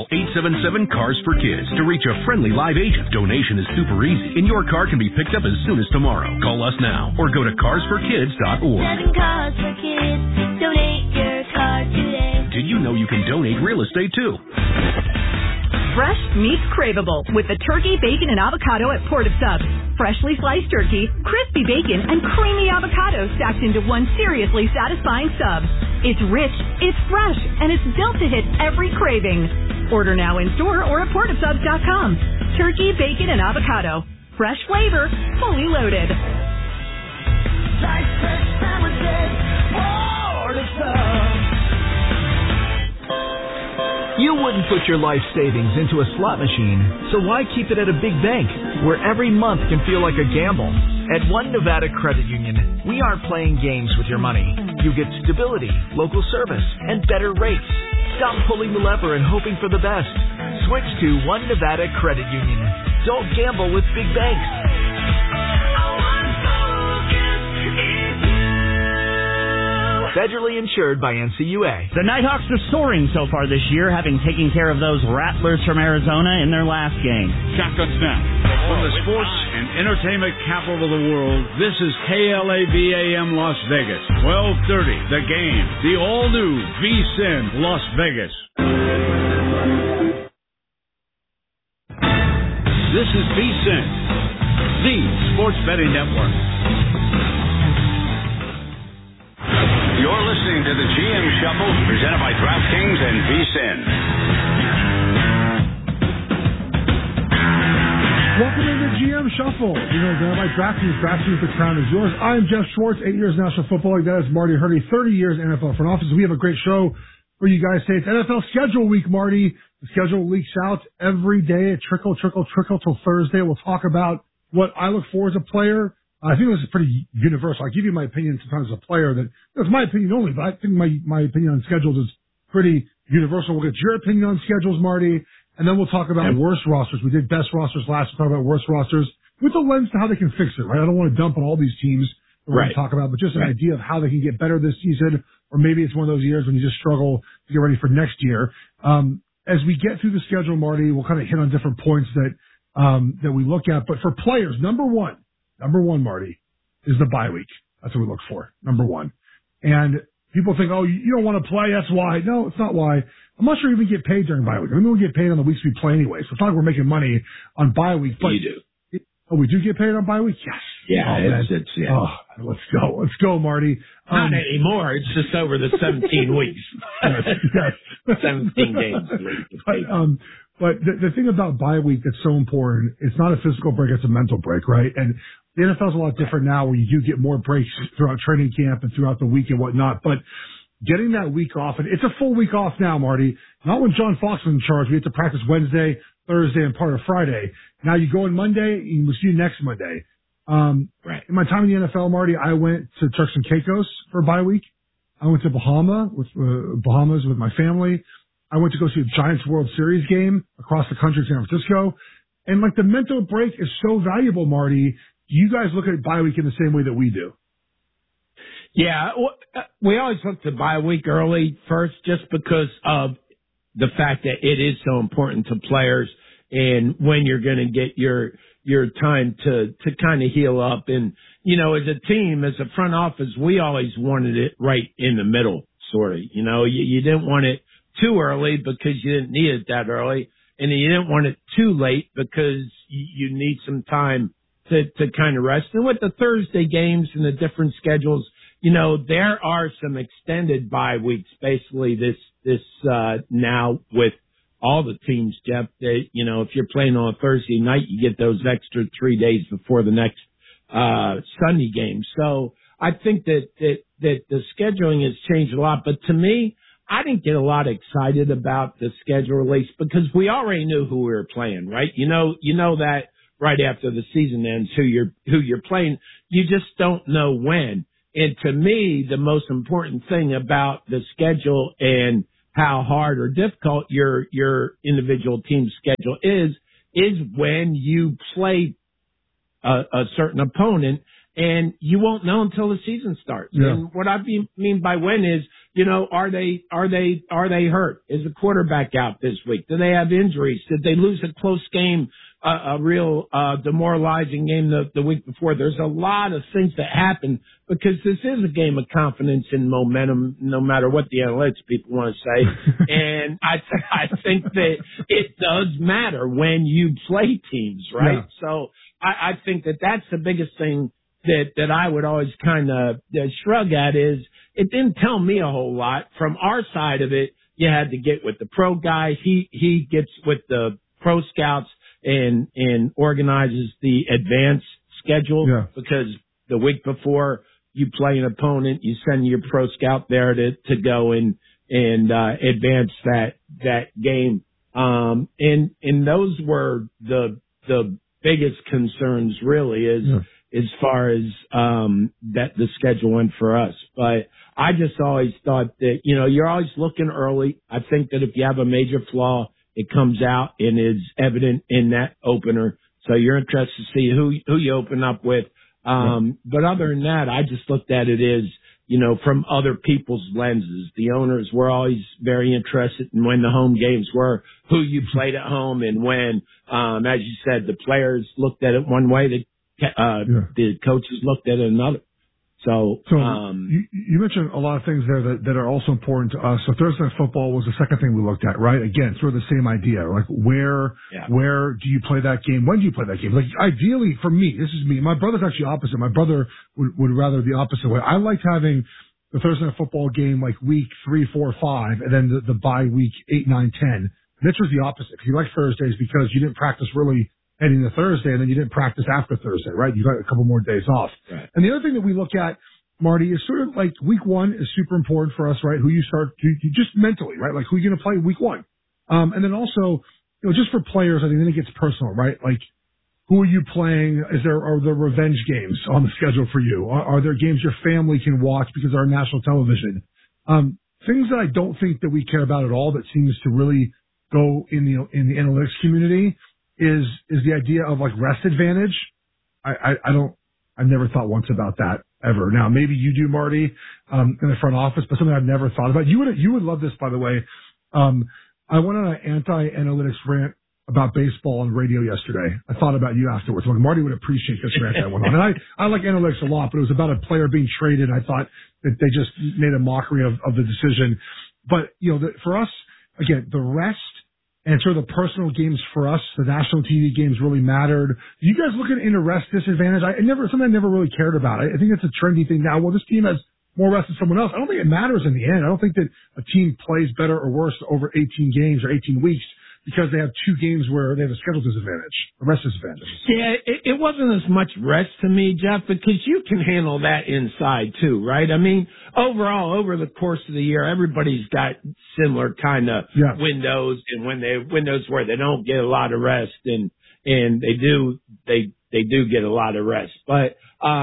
Call 877-CARS for Kids to reach a friendly live agent. Donation is super easy, and your car can be picked up as soon as tomorrow. Call us now or go to carsforkids.org. 7 Cars for Kids. Donate your car today. Did you know you can donate real estate too? Fresh meets craveable with the turkey, bacon, and avocado at Port of Subs. Freshly sliced turkey, crispy bacon, and creamy avocado stacked into one seriously satisfying sub. It's rich, it's fresh, and it's built to hit every craving. Order now in store or at portofsubs.com. Turkey, bacon, and avocado. Fresh flavor, fully loaded. Like fresh sandwiches, Port of Subs. You wouldn't put your life savings into a slot machine, so why keep it at a big bank where every month can feel like a gamble? At One Nevada Credit Union, we aren't playing games with your money. You get stability, local service, and better rates. Stop pulling the lever and hoping for the best. Switch to One Nevada Credit Union. Don't gamble with big banks. Federally insured by NCUA. The Nighthawks are soaring so far this year, having taken care of those Rattlers from Arizona in their last game. Shotgun snap. From the sports and entertainment capital of the world, this is KLAVAM Las Vegas. 12:30, The Game. The all-new VSiN Las Vegas. This is VSiN, the sports betting network. You're listening to the GM Shuffle, presented by DraftKings and VSiN. Welcome to the GM Shuffle. Presented by DraftKings. DraftKings, the crown is yours. I'm Jeff Schwartz, 8 years National Football League. That is Marty Hurdy, 30 years NFL front office. We have a great show for you guys today. It's NFL schedule week, Marty. The schedule leaks out every day. It trickle till Thursday. We'll talk about what I look for as a player. I think this is pretty universal. I give you my opinion sometimes as a player that's my opinion only, but I think my opinion on schedules is pretty universal. We'll get your opinion on schedules, Marty, and then we'll talk about worst rosters. We did best rosters last week, talk about worst rosters with a lens to how they can fix it, right? I don't want to dump on all these teams that we're going to talk about, but just an idea of how they can get better this season, or maybe it's one of those years when you just struggle to get ready for next year. As we get through the schedule, Marty, we'll kind of hit on different points that we look at. But for players, number one, Marty, is the bye week. That's what we look for. Number one. And people think, oh, you don't want to play. That's why. No, it's not why. I'm not sure you even get paid during bye week. I mean, we get paid on the weeks we play anyway. So it's not like we're making money on bye week. But you do. Oh, we do get paid on bye week? Yes. Yeah, yeah. Oh, let's go, Marty. Not anymore. It's just over the 17 weeks. Yes. 17 games. But the thing about bye week that's so important, it's not a physical break, it's a mental break, right? And the NFL's a lot different now where you do get more breaks throughout training camp and throughout the week and whatnot. But getting that week off, and it's a full week off now, Marty. Not when John Fox was in charge. We had to practice Wednesday, Thursday, and part of Friday. Now you go on Monday, and we'll see you next Monday. Right. In my time in the NFL, Marty, I went to Turks and Caicos for a bye week. I went to Bahamas with my family. I went to go see a Giants World Series game across the country in San Francisco. And like the mental break is so valuable, Marty. You guys look at bye week in the same way that we do. Yeah, we always look to bye week early first just because of the fact that it is so important to players and when you're going to get your time to kind of heal up. And, you know, as a team, as a front office, we always wanted it right in the middle, sort of. You know, you didn't want it too early because you didn't need it that early, and you didn't want it too late because you need some time to kind of rest. And with the Thursday games and the different schedules, you know, there are some extended bye weeks, basically this now with all the teams, Jeff, that, you know, if you're playing on a Thursday night, you get those extra 3 days before the next Sunday game. So I think that the scheduling has changed a lot, but to me, I didn't get a lot excited about the schedule release because we already knew who we were playing, right? You know that right after the season ends, who you're playing. You just don't know when. And to me, the most important thing about the schedule and how hard or difficult your individual team schedule is when you play a certain opponent, and you won't know until the season starts. Yeah. And what I mean by when is Are they hurt? Is the quarterback out this week? Do they have injuries? Did they lose a close game, a real demoralizing game the week before? There's a lot of things that happen because this is a game of confidence and momentum, no matter what the analytics people want to say. And I think that it does matter when you play teams, right? Yeah. So I think that that's the biggest thing that I would always kind of shrug at is it didn't tell me a whole lot. From our side of it, you had to get with the pro guys. He gets with the pro scouts and organizes the advance schedule because the week before you play an opponent, you send your pro scout there to go and advance that game. And those were the biggest concerns really as far as that the schedule went for us. But I just always thought that, you're always looking early. I think that if you have a major flaw, it comes out and is evident in that opener. So you're interested to see who you open up with. But other than that, I just looked at it as, from other people's lenses. The owners were always very interested in when the home games were, who you played at home, and when, as you said, the players looked at it one way, the coaches looked at it another. So you mentioned a lot of things there that are also important to us. So Thursday Night Football was the second thing we looked at, right? Again, sort of the same idea. Like where do you play that game? When do you play that game? Like ideally for me, this is me. My brother's actually opposite. My brother would rather the opposite way. I liked having the Thursday Night Football game like week 3, 4, 5, and then the bye week 8, 9, 10. Mitch was the opposite. He liked Thursdays because you didn't practice really heading to Thursday, and then you didn't practice after Thursday, right? You got a couple more days off. Right. And the other thing that we look at, Marty, is sort of like week 1 is super important for us, right? Who you start to just mentally, right? Like who you're going to play week 1. And then also, just for players, I think then it gets personal, right? Like who are you playing? Are there revenge games on the schedule for you? Are there games your family can watch because they're on national television? Things that I don't think that we care about at all that seems to really go in the analytics community is the idea of like rest advantage. I've never thought once about that ever. Now maybe you do, Marty, in the front office, but something I've never thought about. You would love this, by the way. I went on an anti-analytics rant about baseball on radio yesterday. I thought about you afterwards. Like Marty would appreciate this rant that went on. And I like analytics a lot, but it was about a player being traded. I thought that they just made a mockery of the decision. But for us, again, the rest and sort of the personal games for us, the national TV games really mattered. You guys looking into rest disadvantage? Something I never really cared about. I think it's a trendy thing now. Well, this team has more rest than someone else. I don't think it matters in the end. I don't think that a team plays better or worse over 18 games or 18 weeks because they have 2 games where they have a schedule disadvantage, a rest disadvantage. Yeah, it wasn't as much rest to me, Jeff, because you can handle that inside too, right? I mean, overall, over the course of the year, everybody's got similar kind of windows and windows where they don't get a lot of rest and they do get a lot of rest. But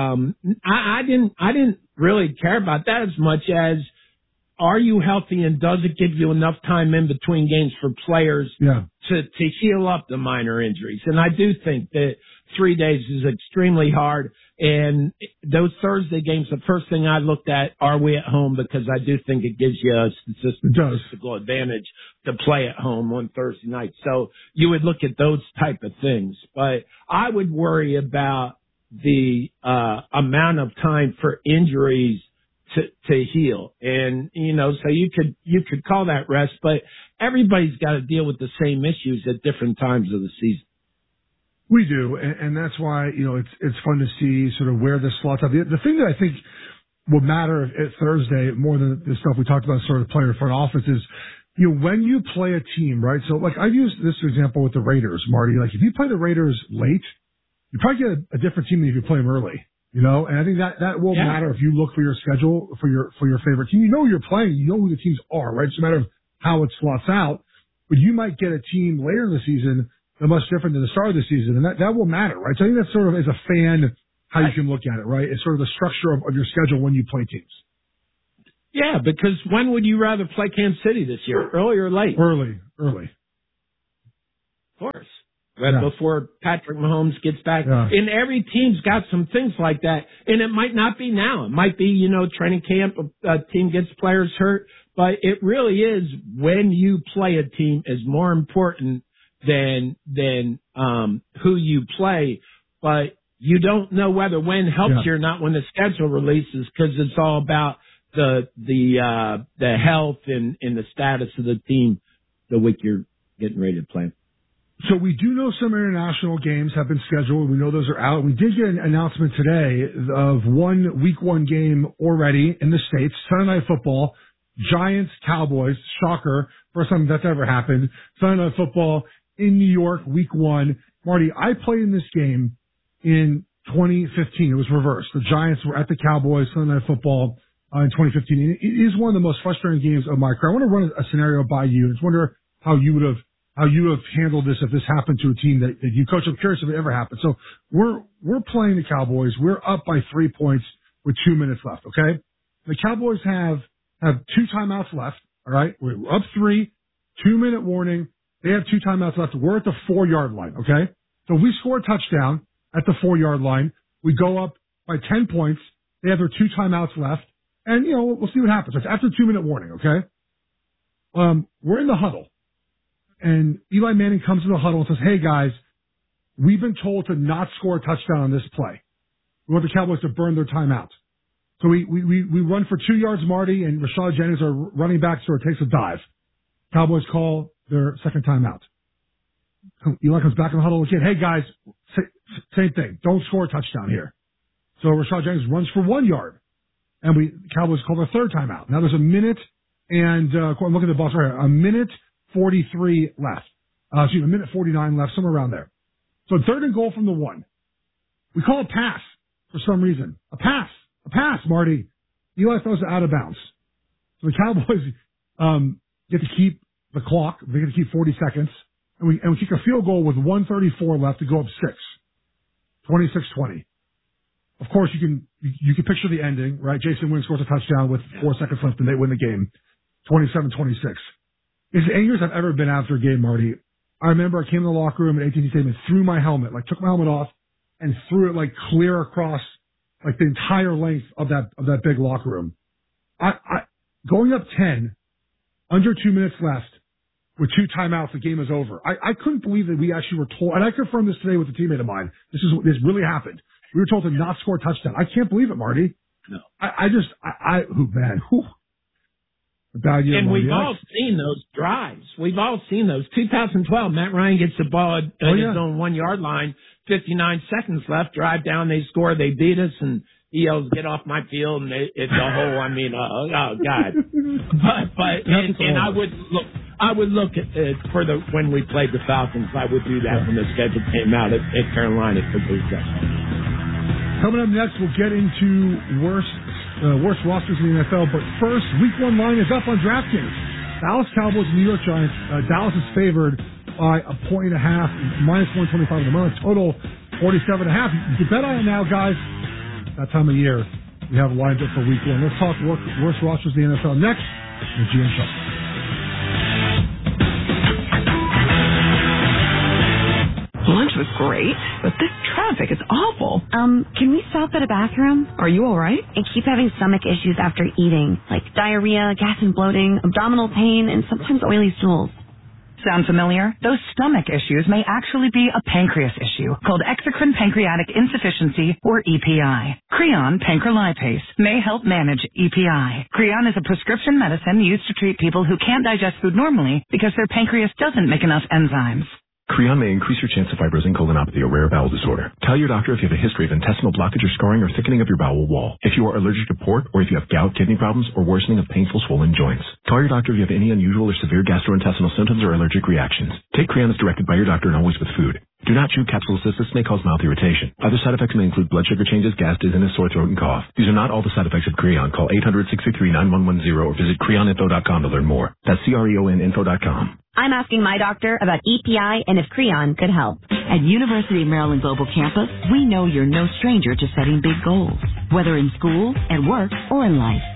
I didn't really care about that as much as, are you healthy and does it give you enough time in between games for players to heal up the minor injuries? And I do think that 3 days is extremely hard. And those Thursday games, the first thing I looked at, are we at home? Because I do think it gives you a statistical advantage to play at home on Thursday night. So you would look at those type of things. But I would worry about the amount of time for injuries to heal. And, so you could call that rest, but everybody's got to deal with the same issues at different times of the season. We do. And that's why, it's fun to see sort of where this slots up. The thing that I think will matter at Thursday more than the stuff we talked about sort of player front office is, when you play a team, right? So like I've used this example with the Raiders, Marty, like if you play the Raiders late, you probably get a different team than if you play them early. And I think that will matter if you look for your schedule for your favorite team. You know who you're playing. You know who the teams are, right? It's a matter of how it slots out. But you might get a team later in the season that's much different than the start of the season, and that will matter, right? So I think that's sort of, as a fan, how you can look at it, right? It's sort of the structure of your schedule when you play teams. Yeah, because when would you rather play Kansas City this year, early or late? Early. Of course. before Patrick Mahomes gets back. Yeah. And every team's got some things like that. And it might not be now. It might be, training camp, a team gets players hurt. But it really is when you play a team is more important than who you play. But you don't know whether win helps you or not when the schedule releases, because it's all about the health and the status of the team the week you're getting ready to play. So we do know some international games have been scheduled. We know those are out. We did get an announcement today of one week 1 game already in the States. Sunday Night Football, Giants, Cowboys, shocker. First time that's ever happened. Sunday Night Football in New York, week 1. Marty, I played in this game in 2015. It was reversed. The Giants were at the Cowboys, Sunday Night Football in 2015. It is one of the most frustrating games of my career. I want to run a scenario by you. I just wonder how you would have handled this if this happened to a team that you coach. I'm curious if it ever happened. So we're playing the Cowboys. We're up by 3 points with 2 minutes left. Okay, the Cowboys have 2 timeouts left. All right, we're up 3, 2 minute warning. They have 2 timeouts left. We're at the 4-yard line. Okay, so we score a touchdown at the 4-yard line. We go up by 10 points. They have their 2 timeouts left, and we'll see what happens. It's after 2 minute warning. Okay, we're in the huddle. And Eli Manning comes to the huddle and says, hey, guys, we've been told to not score a touchdown on this play. We want the Cowboys to burn their timeout. So we run for 2 yards, Marty, and Rashad Jennings, our running back, sort of takes a dive. Cowboys call their second timeout. Eli comes back in the huddle again. Hey, guys, same thing. Don't score a touchdown here. So Rashad Jennings runs for 1 yard. And the Cowboys call their third timeout. Now there's a minute and, I'm looking at the box right here, a minute 43 left. A minute 49 left, somewhere around there. So 3rd and goal from the 1. We call a pass for some reason. A pass, Marty. Eli throws it out of bounds. So the Cowboys get to keep the clock. They get to keep 40 seconds. And we kick a field goal with 1:34 left to go up 6. 26-20. Of course, you can picture the ending, right? Jason Wynn scores a touchdown with 4 seconds left and they win the game. 27-26. As angry as I've ever been after a game, Marty, I remember I came in the locker room at AT&T Stadium and threw my helmet, took my helmet off and threw it clear across the entire length of that big locker room. I going up 10, under 2 minutes left, with 2 timeouts, the game is over. I couldn't believe that we actually were told, and I confirmed this today with a teammate of mine. This really happened. We were told to not score a touchdown. I can't believe it, Marty. No. Bad year, and Marty. we've all seen those drives. We've all seen those. 2012, Matt Ryan gets the ball at his own 1 yard line, 59 seconds left, drive down, they score, they beat us, and he yells, get off my field, and it's a whole, oh God. But I would look at when we played the Falcons, I would do that when the schedule came out at Carolina for those guys. Coming up next, we'll get into worst rosters in the NFL. But first, week 1 line is up on DraftKings. Dallas Cowboys and New York Giants. Dallas is favored by a .5, minus 125 in the month. Total 47.5. You can bet on it now, guys. That time of year, we have lined up for week 1. Let's talk worst rosters in the NFL next. The GM Shuffle. Lunch was great, but this traffic is awful. Can we stop at a bathroom? Are you all right? I keep having stomach issues after eating, like diarrhea, gas and bloating, abdominal pain, and sometimes oily stools. Sound familiar? Those stomach issues may actually be a pancreas issue called exocrine pancreatic insufficiency, or EPI. Creon pancrelipase may help manage EPI. Creon is a prescription medicine used to treat people who can't digest food normally because their pancreas doesn't make enough enzymes. Creon may increase your chance of fibrosing colonopathy, a rare bowel disorder. Tell your doctor if you have a history of intestinal blockage or scarring or thickening of your bowel wall. If you are allergic to pork, or if you have gout, kidney problems, or worsening of painful swollen joints. Call your doctor if you have any unusual or severe gastrointestinal symptoms or allergic reactions. Take Creon as directed by your doctor and always with food. Do not chew capsules as this may cause mouth irritation. Other side effects may include blood sugar changes, gas, dizziness, sore throat, and cough. These are not all the side effects of Creon. Call 800-663-9110 or visit creoninfo.com to learn more. That's CREONinfo.com. I'm asking my doctor about EPI and if Creon could help. At University of Maryland Global Campus, we know you're no stranger to setting big goals, whether in school, at work, or in life.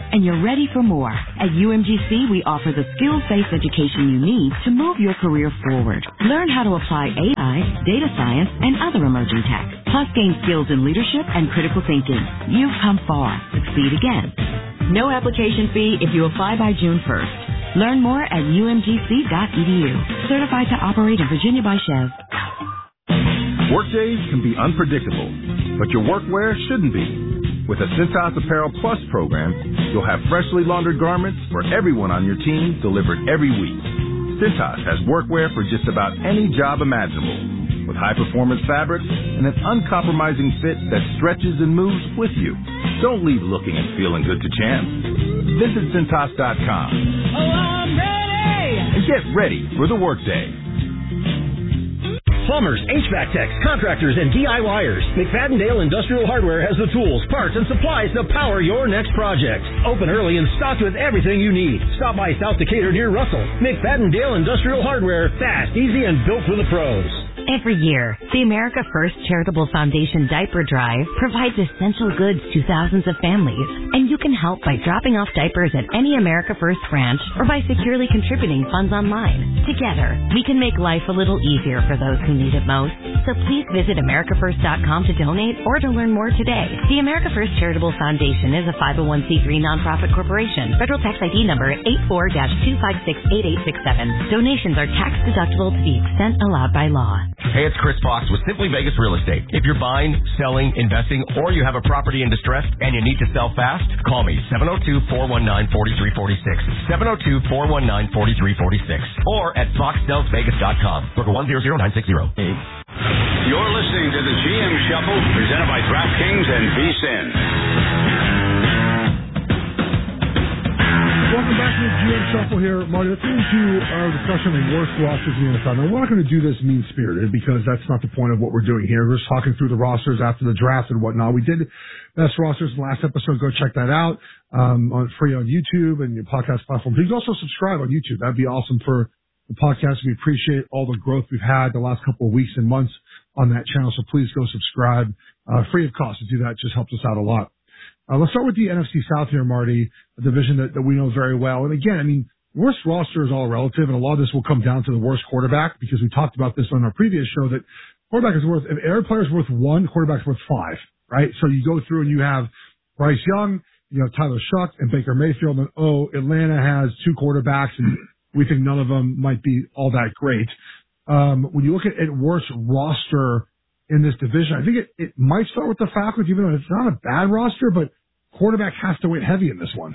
and you're ready for more. At UMGC, we offer the skills-based education you need to move your career forward. Learn how to apply AI, data science, and other emerging tech. Plus, gain skills in leadership and critical thinking. You've come far. Succeed again. No application fee if you apply by June 1st. Learn more at umgc.edu. Certified to operate in Virginia by Chev. Workdays can be unpredictable, but your workwear shouldn't be. With a Cintas Apparel Plus program, you'll have freshly laundered garments for everyone on your team delivered every week. Cintas has workwear for just about any job imaginable, with high-performance fabrics and an uncompromising fit that stretches and moves with you. Don't leave looking and feeling good to chance. Visit Cintas.com. Oh, I'm ready! And get ready for the workday. Plumbers, HVAC techs, contractors, and DIYers. McFadden-Dale Industrial Hardware has the tools, parts, and supplies to power your next project. Open early and stocked with everything you need. Stop by South Decatur near Russell. McFadden-Dale Industrial Hardware. Fast, easy, and built for the pros. Every year, the America First Charitable Foundation Diaper Drive provides essential goods to thousands of families, and you can help by dropping off diapers at any America First branch or by securely contributing funds online. Together, we can make life a little easier for those who need it most. So please visit AmericaFirst.com to donate or to learn more today. The America First Charitable Foundation is a 501c3 nonprofit corporation. Federal tax ID number 84-2568867. Donations are tax deductible to the extent allowed by law. Hey, it's Chris Fox with Simply Vegas Real Estate. If you're buying, selling, investing, or you have a property in distress and you need to sell fast, call me, 702-419-4346, 702-419-4346, or at foxsellsvegas.com. Book 100960. You're listening to the GM Shuffle, presented by DraftKings and VSiN. Welcome back to the GM Shuffle here, Marty. Let's get into our discussion of the worst rosters in the NFL. Now, we're not going to do this mean-spirited because that's not the point of what we're doing here. We're just talking through the rosters after the draft and whatnot. We did best rosters in the last episode. Go check that out free on YouTube and your podcast platform. You can also subscribe on YouTube. That'd be awesome for the podcast. We appreciate all the growth we've had the last couple of weeks and months on that channel, so please go subscribe free of cost. To do that just helps us out a lot. Let's start with the NFC South here, Marty, a division that we know very well. And again, I mean, worst roster is all relative, and a lot of this will come down to the worst quarterback because we talked about this on our previous show that quarterback is worth, if every player is worth one, quarterback's worth five, right? So you go through and you have Bryce Young, you know, Tyler Shuck and Baker Mayfield, and Atlanta has two quarterbacks, and we think none of them might be all that great. When you look at worst roster in this division, I think it might start with the Falcons, even though it's not a bad roster, but quarterback has to weigh heavy in this one.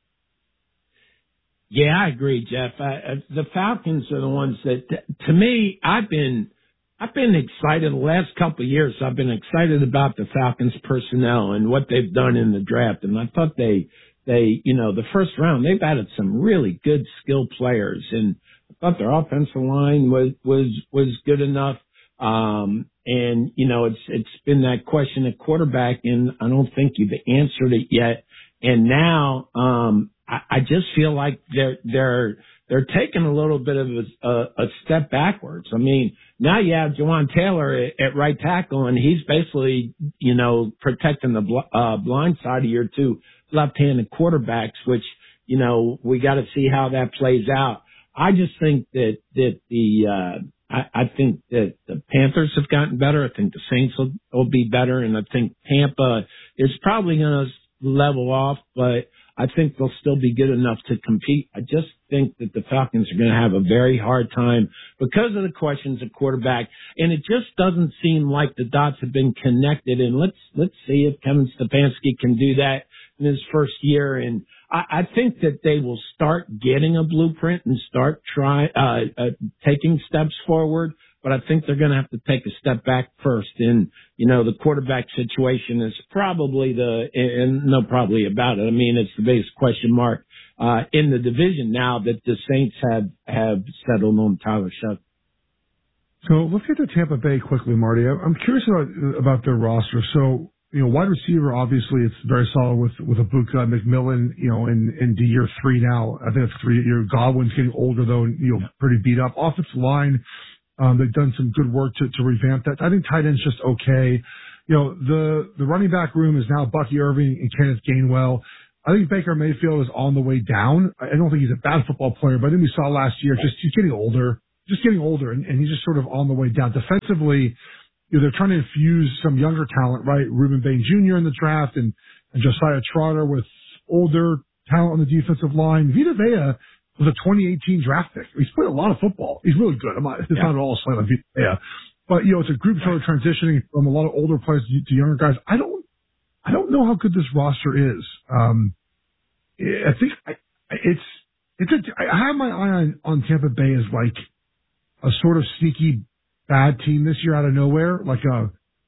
Yeah, I agree, Jeff. The Falcons are the ones that, to me, I've been excited the last couple of years. I've been excited about the Falcons personnel and what they've done in the draft. And I thought they, you know, the first round, they've added some really good skilled players. And I thought their offensive line was good enough. And, you know, it's been that question at quarterback, and I don't think you've answered it yet. And now, I just feel like they're taking a little bit of a step backwards. I mean, now you have Jawan Taylor at right tackle, and he's basically, you know, protecting the blind side of your two left-handed quarterbacks, which, you know, we got to see how that plays out. I just think that I think that the Panthers have gotten better. I think the Saints will be better, and I think Tampa is probably going to level off, but I think they'll still be good enough to compete. I just think that the Falcons are going to have a very hard time because of the questions at quarterback, and it just doesn't seem like the dots have been connected. And let's see if Kevin Stefanski can do that in his first year. And I think that they will start getting a blueprint and start taking steps forward. But I think they're going to have to take a step back first. And, you know, the quarterback situation is probably probably about it. I mean, it's the biggest question mark in the division now that the Saints have settled on Tyler Shuck. So let's get to Tampa Bay quickly, Marty. I'm curious about their roster. So, you know, wide receiver, obviously, it's very solid with Ibuka, McMillan, you know, in year 3 now. I think it's 3 year. Godwin's getting older, though, and, you know, pretty beat up. Offensive line, they've done some good work to revamp that. I think tight end's just okay. You know, the running back room is now Bucky Irving and Kenneth Gainwell. I think Baker Mayfield is on the way down. I don't think he's a bad football player, but I think we saw last year he's getting older, and he's just sort of on the way down. Defensively, they're trying to infuse some younger talent, right? Reuben Bain Jr. in the draft and Josiah Trotter with older talent on the defensive line. Vita Vea was a 2018 draft pick. He's played a lot of football. He's really good. It's not at all a slight on Vita Vea. But, it's a group sort of transitioning from a lot of older players to younger guys. I don't know how good this roster is. I think I have my eye on Tampa Bay as like a sort of sneaky bad team this year out of nowhere, like a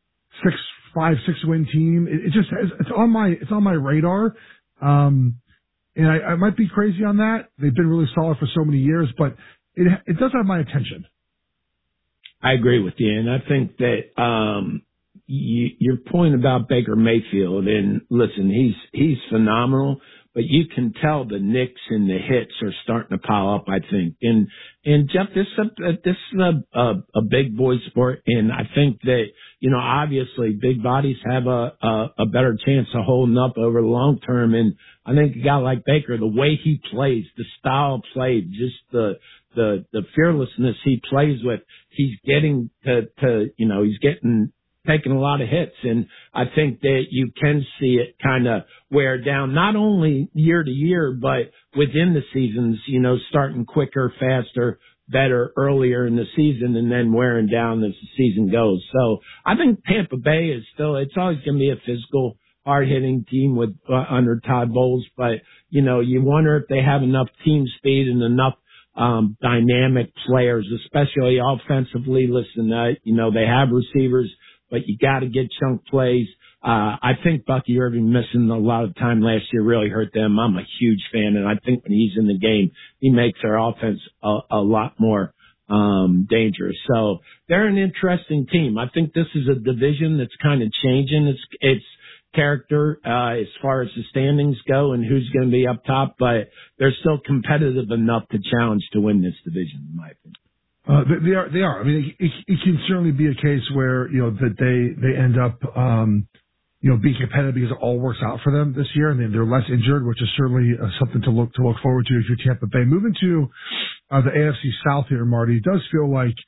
6-win team. It's on my radar. And I might be crazy on that. They've been really solid for so many years, but it does have my attention. I agree with you, and I think that your point about Baker Mayfield, and listen, he's phenomenal, but you can tell the nicks and the hits are starting to pile up, I think. And Jeff, this is a big boy sport, and I think that, obviously big bodies have a better chance of holding up over the long term. And I think a guy like Baker, the way he plays, the style of play, just the fearlessness he plays with, he's getting taking a lot of hits. And I think that you can see it kind of wear down, not only year to year, but within the seasons, starting quicker, faster, better earlier in the season and then wearing down as the season goes. So I think Tampa Bay is it's always going to be a physical, hard-hitting team under Todd Bowles. But, you wonder if they have enough team speed and enough dynamic players, especially offensively. Listen, they have receivers, but you got to get chunk plays. I think Bucky Irving missing a lot of time last year really hurt them. I'm a huge fan, and I think when he's in the game, he makes our offense a lot more dangerous. So they're an interesting team. I think this is a division that's kind of changing its character as far as the standings go and who's going to be up top, but they're still competitive enough to challenge to win this division, in my opinion. They are. I mean, it can certainly be a case where, that they end up, being competitive because it all works out for them this year, and they're less injured, which is certainly something to look forward to if you're Tampa Bay. Moving to the AFC South here, Marty, it does feel like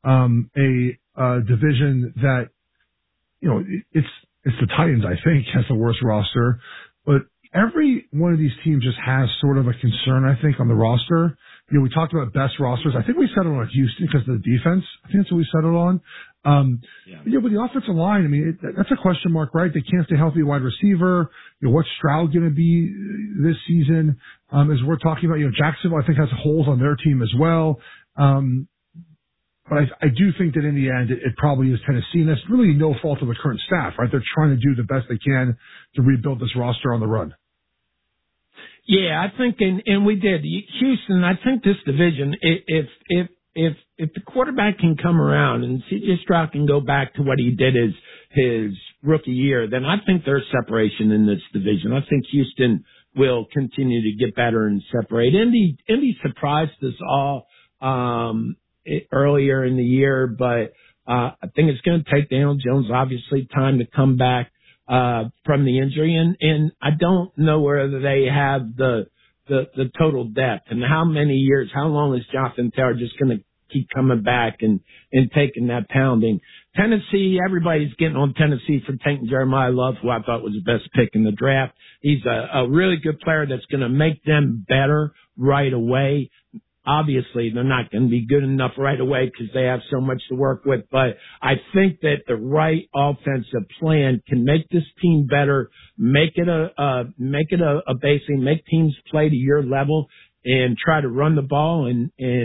a division that, it's the Titans, I think, has the worst roster, but every one of these teams just has sort of a concern, I think, on the roster. We talked about best rosters. I think we settled on Houston because of the defense. I think that's what we settled on. With the offensive line, I mean, that's a question mark, right? They can't stay healthy wide receiver. What's Stroud going to be this season? As we're talking about, Jacksonville, I think, has holes on their team as well. But I do think that in the end, it probably is Tennessee, and that's really no fault of the current staff, right? They're trying to do the best they can to rebuild this roster on the run. Yeah, I think, and we did. Houston, I think this division, if the quarterback can come around and C.J. Stroud can go back to what he did his rookie year, then I think there's separation in this division. I think Houston will continue to get better and separate. Indy surprised us all earlier in the year, but I think it's going to take Daniel Jones, obviously, time to come back from the injury, and I don't know whether they have the total depth and how long is Jonathan Taylor just going to keep coming back and taking that pounding. Tennessee, everybody's getting on Tennessee for taking Jeremiah Love, who I thought was the best pick in the draft. He's a really good player that's going to make them better right away. Obviously, they're not going to be good enough right away because they have so much to work with. But I think that the right offensive plan can make this team better, make it a basing, make teams play to your level, and try to run the ball and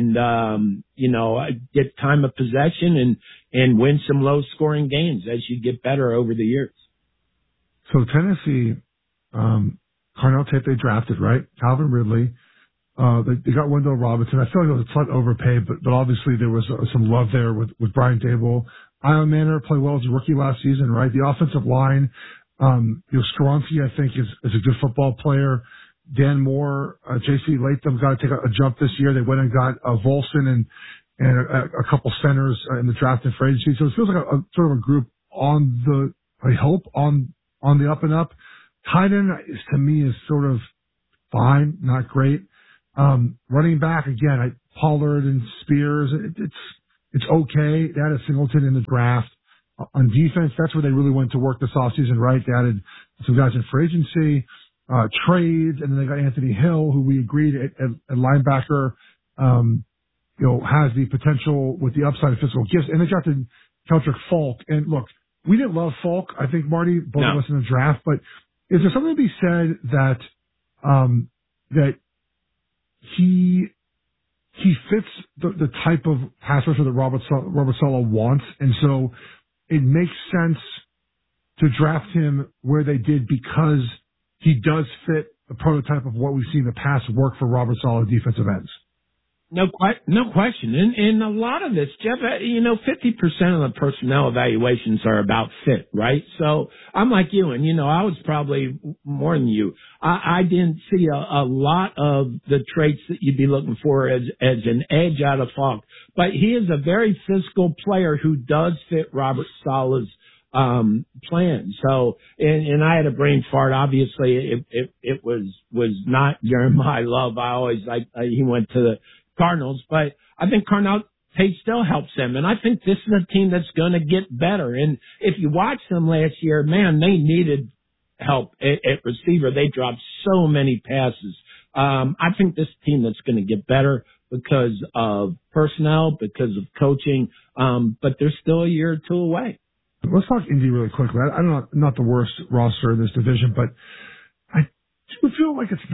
get time of possession and win some low scoring games as you get better over the years. So Tennessee, Carnell Tate they drafted, right? Calvin Ridley. They got Wendell Robinson. I feel like it was a slight overpay, but obviously there was some love there with Brian Dable. Ion Manor played well as a rookie last season, right? The offensive line, Skoronski, I think, is a good football player. Dan Moore, J.C. Latham got to take a jump this year. They went and got Volson and a couple centers in the draft and free agency. So it feels like a sort of a group on the up and up. Tight end to me is sort of fine, not great. Running back again, Pollard and Spears, it's okay. They added Singleton in the draft. On defense, that's where they really went to work this offseason, right? They added some guys in free agency, trades, and then they got Anthony Hill, who we agreed at linebacker, has the potential with the upside of physical gifts. And they got the Keldrick Falk. And look, we didn't love Falk, I think, Marty, both of us in the draft, but is there something to be said that he fits the type of pass rusher that Robert Saleh wants, and so it makes sense to draft him where they did because he does fit the prototype of what we've seen in the past work for Robert Saleh defensive ends. No question. And a lot of this, Jeff, 50% of the personnel evaluations are about fit, right? So I'm like you, and, I was probably more than you. I didn't see a lot of the traits that you'd be looking for as an edge out of Falk. But he is a very physical player who does fit Robert Saleh's plan. So, and I had a brain fart. Obviously, it was not Jeremiah Love. He went to the Cardinals, but I think Carnell Tate still helps them. And I think this is a team that's going to get better. And if you watch them last year, man, they needed help at receiver. They dropped so many passes. I think this team that's going to get better because of personnel, because of coaching, but they're still a year or two away. Let's talk Indy really quickly. I'm not the worst roster in this division, but I do feel like it's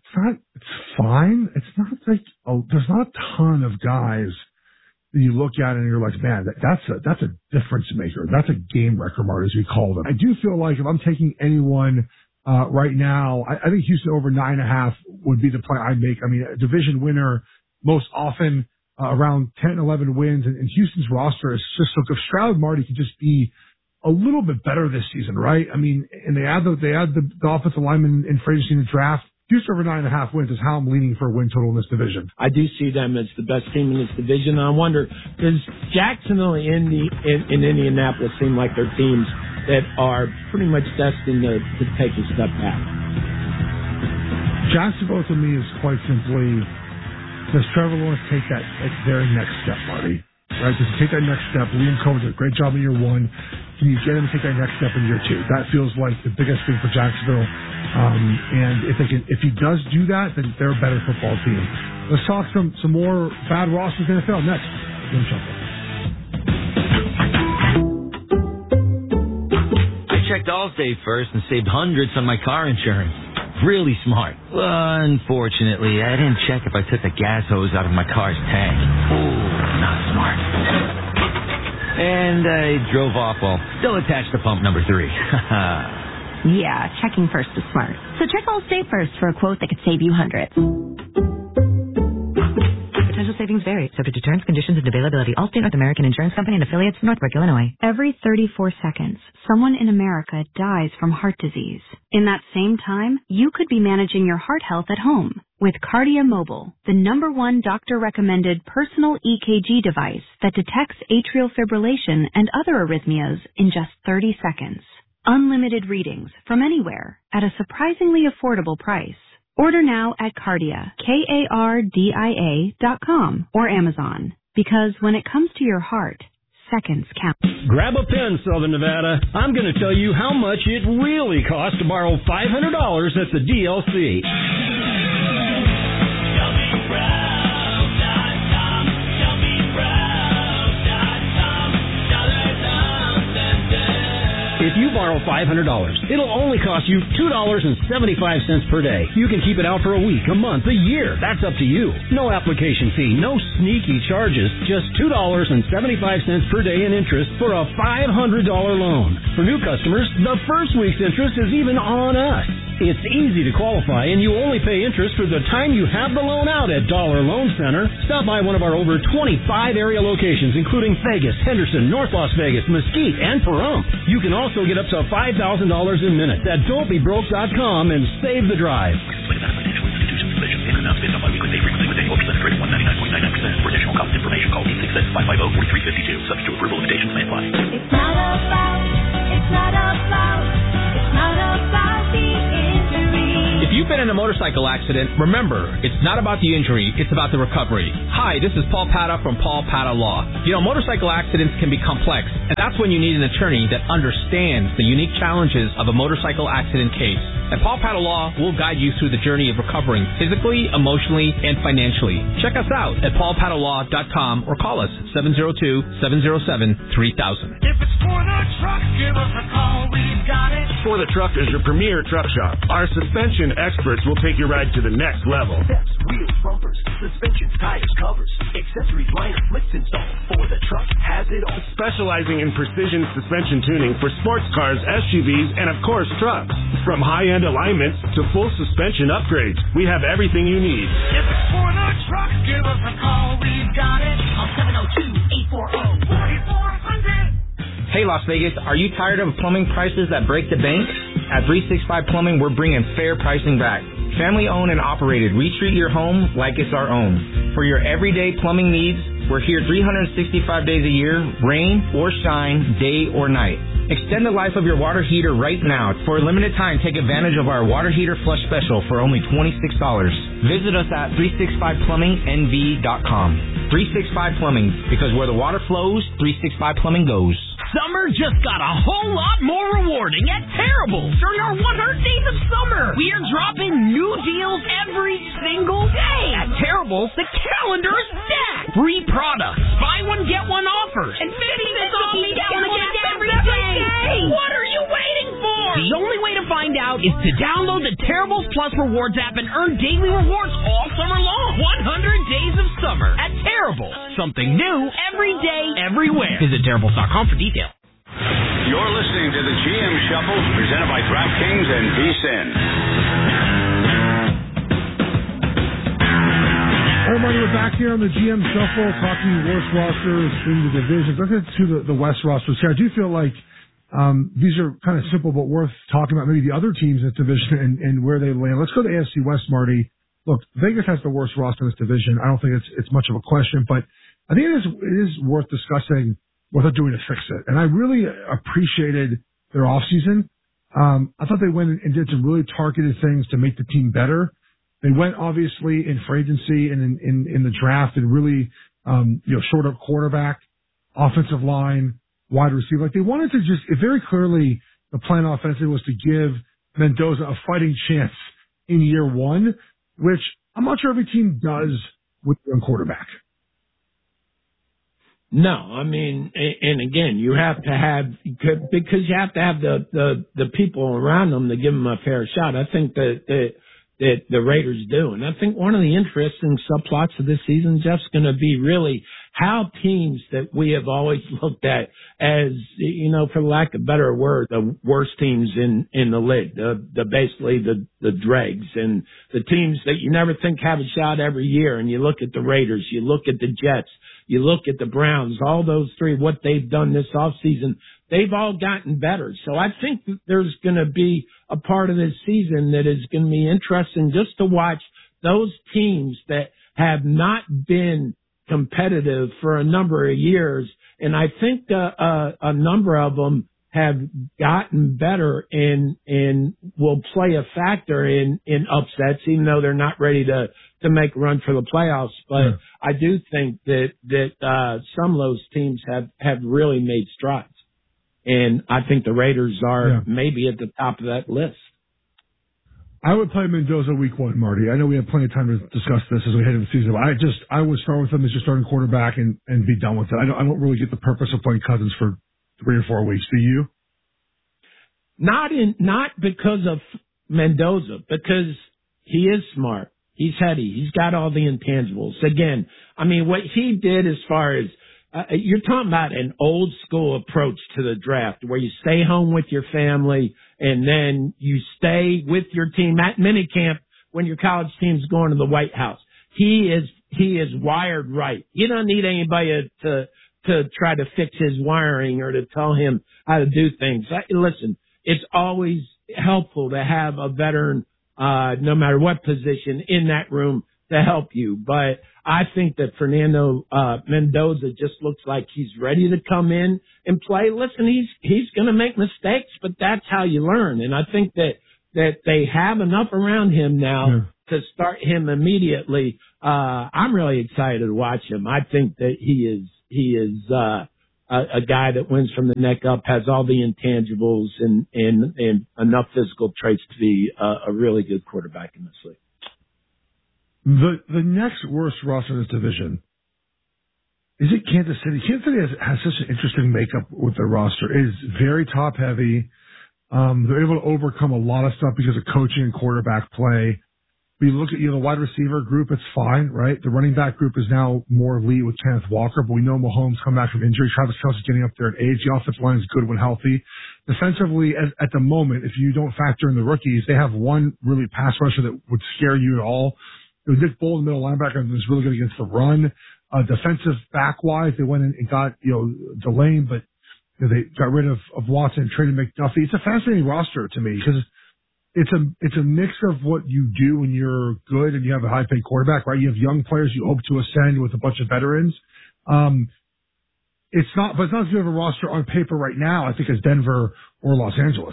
fine. It's not like, there's not a ton of guys that you look at and you're like, man, that's a difference maker. That's a game wrecker, Marty, as we call them. I do feel like if I'm taking anyone right now, I think Houston over 9.5 would be the play I'd make. I mean, a division winner most often around 10, 11 wins, and Houston's roster is just so if Stroud, Marty, could just be a little bit better this season, right? I mean, and they add the offensive lineman in free agency in the draft. Houston over 9.5 wins is how I'm leaning for a win total in this division. I do see them as the best team in this division. I wonder, does Jacksonville and in Indianapolis seem like they're teams that are pretty much destined to take a step back? Jacksonville to me is quite simply, does Trevor Lawrence take their next step, Marty? Right? Does he take that next step? Liam Cohen did a great job in year one. Can you get him to take that next step in year two? That feels like the biggest thing for Jacksonville. And if he does do that, then they're a better football team. Let's talk some more bad rosters in the NFL next. Game Shuffle. I checked Allstate first and saved hundreds on my car insurance. Really smart. Unfortunately, I didn't check if I took the gas hose out of my car's tank. Ooh, not smart. And I drove off while still attached to pump number 3. Yeah, checking first is smart. So check Allstate first for a quote that could save you hundreds. Potential savings vary, subject to terms, conditions, and availability. Allstate North American Insurance Company and affiliates, Northbrook, Illinois. Every 34 seconds, someone in America dies from heart disease. In that same time, you could be managing your heart health at home with Kardia Mobile, the #1 doctor-recommended personal EKG device that detects atrial fibrillation and other arrhythmias in just 30 seconds. Unlimited readings from anywhere at a surprisingly affordable price. Order now at Kardia, KARDIA.com or Amazon. Because when it comes to your heart, seconds count. Grab a pen, Southern Nevada. I'm going to tell you how much it really costs to borrow $500 at the DLC. If you borrow $500, it'll only cost you $2.75 per day. You can keep it out for a week, a month, a year. That's up to you. No application fee, no sneaky charges. Just $2.75 per day in interest for a $500 loan. For new customers, the first week's interest is even on us. It's easy to qualify, and you only pay interest for the time you have the loan out at Dollar Loan Center. Stop by one of our over 25 area locations, including Vegas, Henderson, North Las Vegas, Mesquite, and Pahrump. You can also get up to $5,000 in minutes at don'tbebroke.com and save the drive. For additional cost information, call 866-550-4352. Subject to approval, limitations may apply. It's not about the you've been in a motorcycle accident, remember, it's not about the injury, it's about the recovery. Hi, this is Paul Pata from Paul Pata Law. You know, motorcycle accidents can be complex, and that's when you need an attorney that understands the unique challenges of a motorcycle accident case. At Paul Pata Law, we'll guide you through the journey of recovering physically, emotionally, and financially. Check us out at paulpatalaw.com or call us 702-707-3000. If it's for the truck, give us a call. We've got it. For the Truck is your premier truck shop. Our suspension experts will take your ride to the next level. Steps, wheels, bumpers, suspensions, tires, covers, accessories, liner, flicks installed. For the Truck has it all. Specializing in precision suspension tuning for sports cars, SUVs, and of course trucks. From high-end alignments to full suspension upgrades, we have everything you need. If it's for the truck, give us a call. We've got it. On 702-840-4400. Hey, Las Vegas, are you tired of plumbing prices that break the bank? At 365 Plumbing, we're bringing fair pricing back. Family owned and operated, we treat your home like it's our own. For your everyday plumbing needs, we're here 365 days a year, rain or shine, day or night. Extend the life of your water heater right now. For a limited time, take advantage of our water heater flush special for only $26. Visit us at 365plummingnv.com. 365 Plumbing, because where the water flows, 365 Plumbing goes. Summer just got a whole lot more rewarding at Terrible. During our 100 Days of Summer, we are dropping new deals every single day. At Terrible, the calendar is stacked. Free products, buy one, get one offers, and 50 cents off each gallon of gas every day. What are you waiting for? The only way to find out is to download the Terribles Plus Rewards app and earn daily rewards all summer long. 100 Days of Summer at Terrible. Something new every day, everywhere. Visit Terribles.com for details. You're listening to the GM Shuffle, presented by DraftKings and VSiN. Everybody, we're back here on the GM Shuffle, talking worst rosters in the divisions. Let's get to the West rosters here. I do feel like these are kind of simple but worth talking about, maybe the other teams in this division and where they land. Let's go to AFC West, Marty. Look, Vegas has the worst roster in this division. I don't think it's much of a question, but I think it is worth discussing what they're doing to fix it. And I really appreciated their offseason. I thought they went and did some really targeted things to make the team better. They went obviously in free agency and in the draft and really, shored up quarterback, offensive line, wide receiver. Like they wanted to just, very clearly the plan offensively was to give Mendoza a fighting chance in year one, which I'm not sure every team does with their quarterback. No, I mean, and again, you have to have, because you have to have the people around them to give them a fair shot. I think that the Raiders do. And I think one of the interesting subplots of this season, Jeff's going to be really how teams that we have always looked at as, for lack of a better word, the worst teams in the league, basically the dregs, and the teams that you never think have a shot every year. And you look at the Raiders, you look at the Jets, you look at the Browns, all those three, what they've done this offseason, they've all gotten better. So I think that there's going to be a part of this season that is going to be interesting just to watch those teams that have not been competitive for a number of years. And I think a number of them have gotten better and will play a factor in upsets, even though they're not ready to make a run for the playoffs. But I do think that some of those teams have really made strides. And I think the Raiders are maybe at the top of that list. I would play Mendoza week one, Marty. I know we have plenty of time to discuss this as we head into the season, but I would start with him as your starting quarterback and be done with it. I don't really get the purpose of playing Cousins for 3 or 4 weeks. Do you? Not because of Mendoza, because he is smart. He's heady. He's got all the intangibles. Again, I mean, what he did as far as you're talking about an old school approach to the draft where you stay home with your family and then you stay with your team at minicamp when your college team's going to the White House. He is wired right. You don't need anybody to try to fix his wiring or to tell him how to do things. Listen, it's always helpful to have a veteran, no matter what position, in that room to help you. But I think that Fernando Mendoza just looks like he's ready to come in and play. Listen, he's going to make mistakes, but that's how you learn. And I think that that they have enough around him now to start him immediately, I'm really excited to watch him. I think that he is a guy that wins from the neck up, has all the intangibles and enough physical traits to be a really good quarterback in this league. The next worst roster in this division, is it Kansas City? Kansas City has such an interesting makeup with their roster. It is very top heavy. They're able to overcome a lot of stuff because of coaching and quarterback play. We look at the wide receiver group, it's fine, right? The running back group is now more elite with Kenneth Walker, but we know Mahomes come back from injury. Travis Kelce's getting up there in age. The offensive line is good when healthy. Defensively, at the moment, if you don't factor in the rookies, they have one really pass rusher that would scare you at all. It was Nick Bolton, middle linebacker, and was really good against the run. Defensive back-wise, they went in and got, Delane, but they got rid of Watson, traded McDuffie. It's a fascinating roster to me because it's a mix of what you do when you're good and you have a high-paid quarterback, right? You have young players you hope to ascend with a bunch of veterans. It's not as good of a roster on paper right now, I think, as Denver or Los Angeles.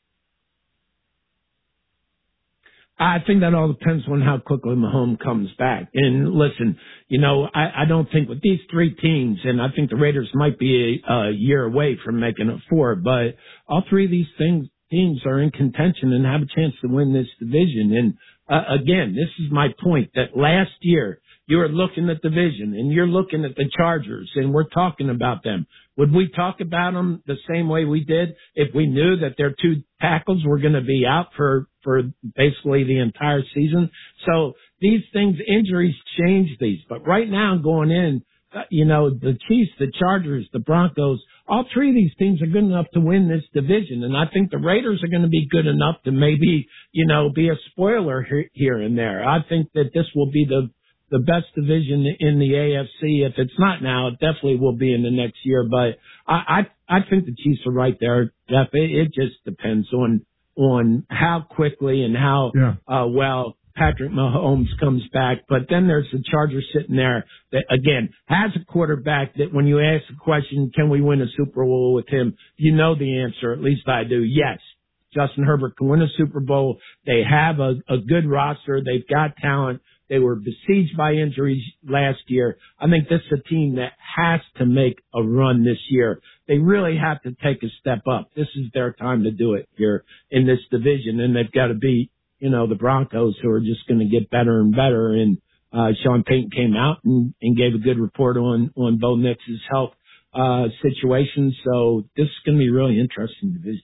I think that all depends on how quickly Mahomes comes back. And listen, I don't think with these three teams, and I think the Raiders might be a year away from making it 4, but all three of these teams are in contention and have a chance to win this division. And again, this is my point that last year you were looking at the division and you're looking at the Chargers and we're talking about them. Would we talk about them the same way we did if we knew that their 2 tackles were going to be out for basically the entire season? So these things, injuries change these. But right now going in, the Chiefs, the Chargers, the Broncos, all three of these teams are good enough to win this division. And I think the Raiders are going to be good enough to maybe, be a spoiler here and there. I think that this will be the best division in the AFC. If it's not now, it definitely will be in the next year. But I think the Chiefs are right there, Jeff. It just depends on how quickly and how well Patrick Mahomes comes back. But then there's the Chargers sitting there that, again, has a quarterback that when you ask the question, can we win a Super Bowl with him? You know the answer, at least I do. Yes, Justin Herbert can win a Super Bowl. They have a good roster. They've got talent. They were besieged by injuries last year. I think this is a team that has to make a run this year. They really have to take a step up. This is their time to do it here in this division, and they've got to beat the Broncos, who are just going to get better and better. And Sean Payton came out and gave a good report on Bo Nix's health situation. So this is going to be a really interesting division.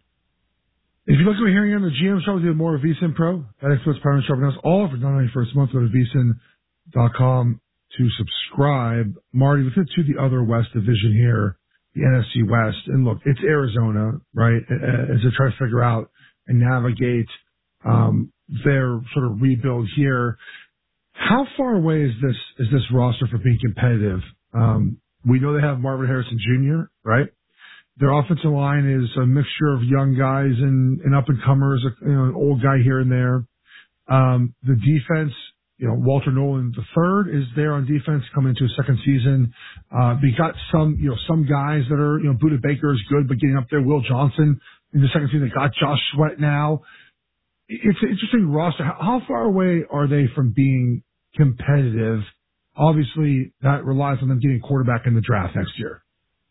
If you're looking at hearing on the GM show, we do more of VSiN Pro. That includes Power and Sharpen House. All for $9.99 a month. Go to VSiN.com to subscribe. Marty, let's get to the other West division here, the NFC West. And look, it's Arizona, right, as they try to figure out and navigate their sort of rebuild here. How far away is this roster from being competitive? We know they have Marvin Harrison Jr., right? Their offensive line is a mixture of young guys and up-and-comers, an old guy here and there. The defense, Walter Nolan III is there on defense coming into his second season. We got some guys that are, Budda Baker is good, but getting up there. Will Johnson in the second season. They got Josh Sweat now. It's an interesting roster. How far away are they from being competitive? Obviously, that relies on them getting a quarterback in the draft next year.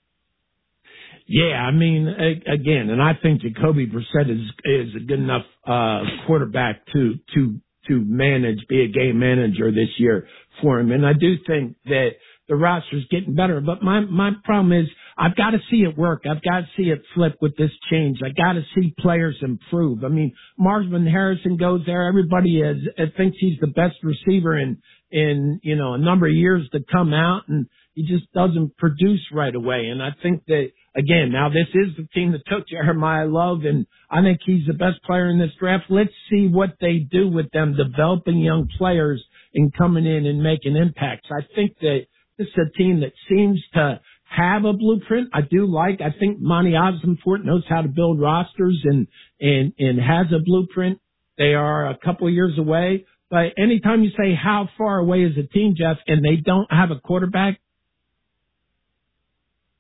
Yeah, I mean, again, and I think Jacoby Brissett is a good enough quarterback to manage, be a game manager this year for him. And I do think that the roster's getting better. But my problem is I've got to see it work. I've got to see it flip with this change. I got to see players improve. I mean, Marvin Harrison goes there. Everybody thinks he's the best receiver in a number of years to come out, and he just doesn't produce right away. And I think that, again, now this is the team that took Jeremiah Love, and I think he's the best player in this draft. Let's see what they do with them, developing young players and coming in and making impacts. I think that this is a team that seems to have a blueprint. I think Monty Ossenfort knows how to build rosters and has a blueprint. They are a couple of years away. But anytime you say how far away is a team, Jeff, and they don't have a quarterback,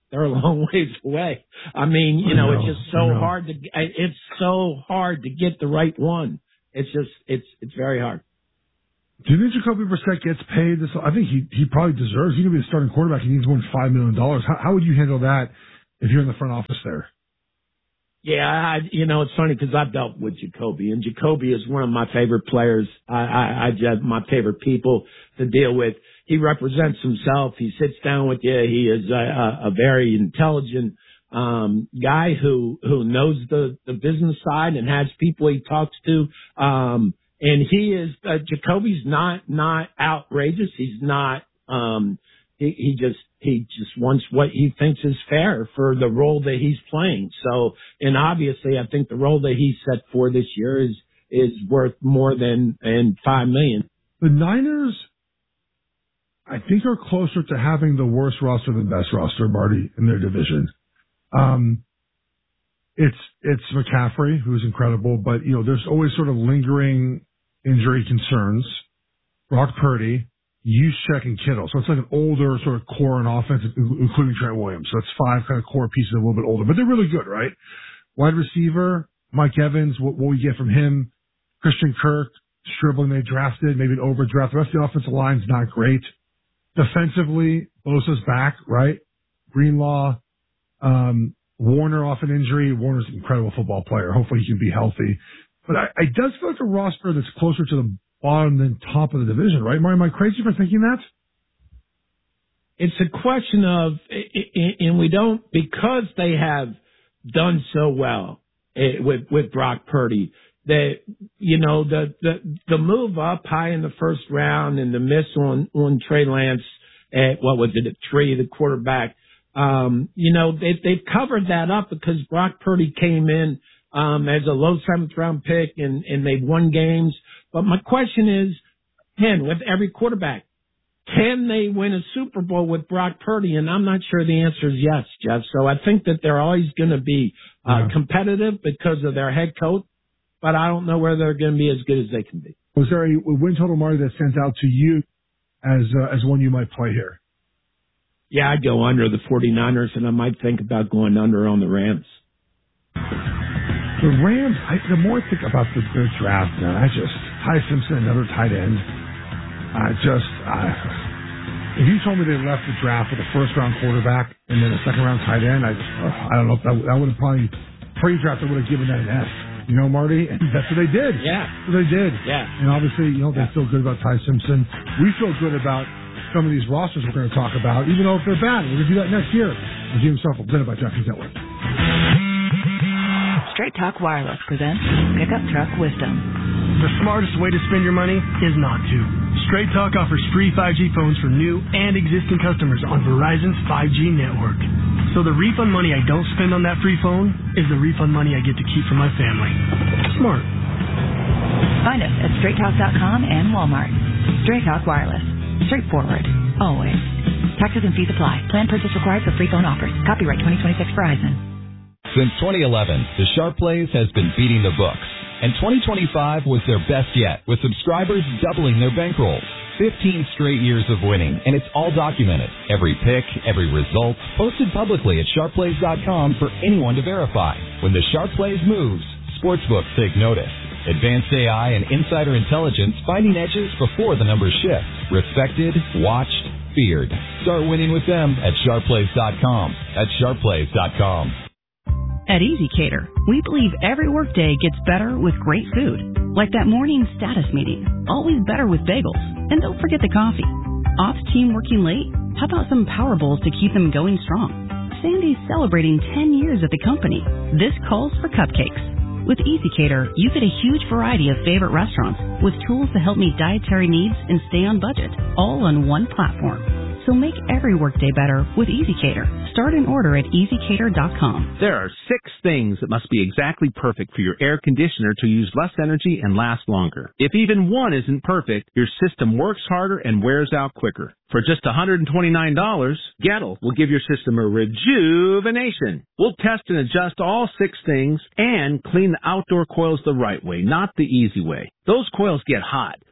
they're a long ways away. I mean, it's just so hard to get the right one. It's very hard. Do you think Jacoby Brissett gets paid this? I think he probably deserves. He's going to be the starting quarterback. He needs more than $5 million. How would you handle that if you're in the front office there? Yeah, it's funny because I've dealt with Jacoby, and Jacoby is one of my favorite players. I my favorite people to deal with. He represents himself. He sits down with you. He is a very intelligent guy who knows the business side and has people he talks to. And he is Jacoby's not outrageous. He's not. He just wants what he thinks is fair for the role that he's playing. So, and obviously, I think the role that he set for this year is worth more than $5 million. The Niners, I think, are closer to having the worst roster than best roster, Marty, in their division. It's McCaffrey, who's incredible, but there's always sort of lingering injury concerns. Brock Purdy, Juszczyk, and Kittle. So it's like an older sort of core on offense, including Trent Williams. So it's 5 kind of core pieces, a little bit older, but they're really good, right? Wide receiver, Mike Evans, what we get from him. Christian Kirk, Stribling they drafted, maybe an overdraft. The rest of the offensive line's not great. Defensively, Bosa's back, right? Greenlaw, Warner off an injury. Warner's an incredible football player. Hopefully he can be healthy. But it does feel like a roster that's closer to the bottom than top of the division, right? Am I crazy for thinking that? It's a question of, and we don't, because they have done so well with Brock Purdy, that, the move up high in the first round and the miss on Trey Lance at, at 3, the quarterback, they've covered that up because Brock Purdy came in as a low 7th round pick and they've won games. But my question is, with every quarterback, can they win a Super Bowl with Brock Purdy? And I'm not sure the answer is yes, Jeff. So I think that they're always going to be competitive because of their head coach, but I don't know whether they're going to be as good as they can be. Was there a win total, Marty, that stands out to you as one you might play here? Yeah, I'd go under the 49ers, and I might think about going under on the Rams. The Rams, the more I think about their draft, man, Ty Simpson, another tight end. If you told me they left the draft with a first-round quarterback and then a second-round tight end, I don't know if that would have probably pre-draft. I would have given that an F. Marty, and that's what they did. Yeah, that's what they did. Yeah, and obviously, they feel good about Ty Simpson. We feel good about some of these rosters we're going to talk about, even though if they're bad. We're going to do that next year. The GM Shuffle, presented by DraftKings Network. Straight Talk Wireless presents Pickup Truck Wisdom. The smartest way to spend your money is not to. Straight Talk offers free 5G phones for new and existing customers on Verizon's 5G network. So the refund money I don't spend on that free phone is the refund money I get to keep for my family. Smart. Find us at straighttalk.com and Walmart. Straight Talk Wireless. Straightforward. Always. Taxes and fees apply. Plan purchase required for free phone offers. Copyright 2026 Verizon. Since 2011, the Sharp Plays has been beating the books. And 2025 was their best yet, with subscribers doubling their bankrolls. 15 straight years of winning, and it's all documented. Every pick, every result, posted publicly at sharpplays.com for anyone to verify. When the Sharp Plays moves, sportsbooks take notice. Advanced AI and insider intelligence finding edges before the numbers shift. Respected, watched, feared. Start winning with them at sharpplays.com. That's sharpplays.com. At EasyCater, we believe every workday gets better with great food. Like that morning status meeting. Always better with bagels. And don't forget the coffee. Ops team working late? How about some Power Bowls to keep them going strong? Sandy's celebrating 10 years at the company. This calls for cupcakes. With EasyCater, you get a huge variety of favorite restaurants with tools to help meet dietary needs and stay on budget, all on one platform. So make every workday better with EasyCater. Start an order at EasyCater.com. There are 6 things that must be exactly perfect for your air conditioner to use less energy and last longer. If even one isn't perfect, your system works harder and wears out quicker. For just $129, Gettle will give your system a rejuvenation. We'll test and adjust all 6 things and clean the outdoor coils the right way, not the easy way. Those coils get hot,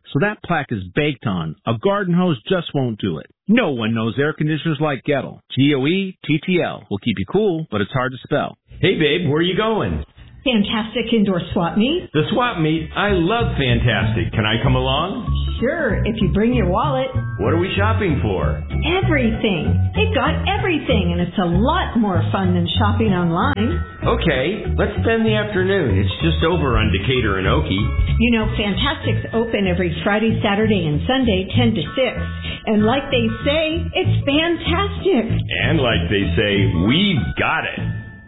so that plaque is baked on. A garden hose just won't do it. No one knows air conditioners like Gettle. Goettl will keep you cool, but it's hard to spell. Hey, babe, where are you going? Fantastic indoor swap meet. The swap meet? I love Fantastic. Can I come along? Sure, if you bring your wallet. What are we shopping for? Everything. They've got everything, and it's a lot more fun than shopping online. Okay, let's spend the afternoon. It's just over on Decatur and Okie. You know, Fantastic's open every Friday, Saturday, and Sunday, 10 to 6. And like they say, it's fantastic. And like they say, we've got it.